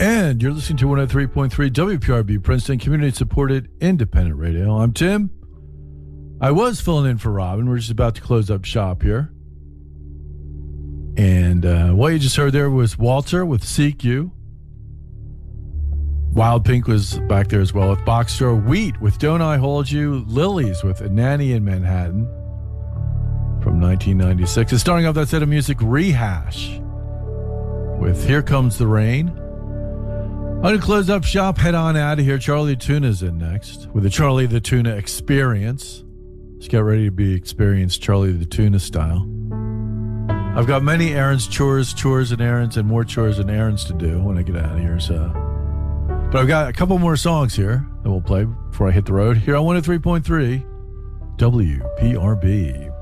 And you're listening to 103.3 WPRB, Princeton, community-supported independent radio. I'm Tim. I was filling in for Robin. We're just about to close up shop here. And what you just heard there was Walter with Seek You. Wild Pink was back there as well with Box Store. Wheat with Don't I Hold You. Lilies with A Nanny in Manhattan from 1996. And starting off that set of music, Rehash with Here Comes the Rain. I'm going to close up shop, head on out of here. Charlie the Tuna's in next with the Charlie the Tuna Experience. Let's get ready to be experienced Charlie the Tuna style. I've got many errands, chores and errands, and more chores and errands to do when I get out of here. But I've got a couple more songs here that we'll play before I hit the road. Here on 103.3 WPRB.